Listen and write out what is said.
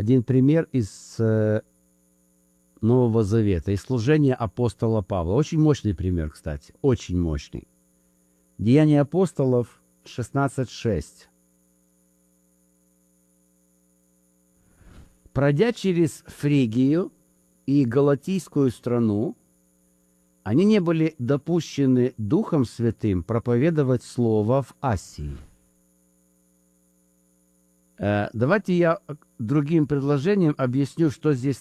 Один пример из Нового Завета, из служения апостола Павла. Очень мощный пример, кстати, очень мощный. Деяния апостолов 16:6. Пройдя через Фригию и Галатийскую страну, они не были допущены Духом Святым проповедовать Слово в Асии. Давайте я другим предложением объясню, что здесь